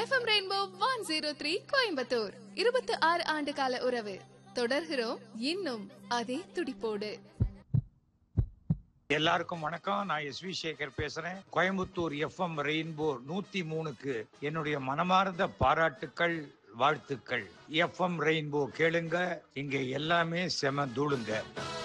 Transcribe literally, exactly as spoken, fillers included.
FM rainbow one zero three Coimbatore. இருபத்தி ஆறு ஆண்டு கால உறவு தொடர்கிறோம் இன்னும் அதே துடிப்போடு. எல்லாருக்கும் வணக்கம். நான் எஸ் வி சேகர் பேசுறேன். கோயம்புத்தூர் எஃப்எம் ரெயின்போ நூத்தி மூணுக்கு என்னுடைய மனமார்ந்த பாராட்டுக்கள், வாழ்த்துக்கள். எஃப்எம் ரெயின்போ கேளுங்க, இங்க எல்லாமே செம தூளுங்க.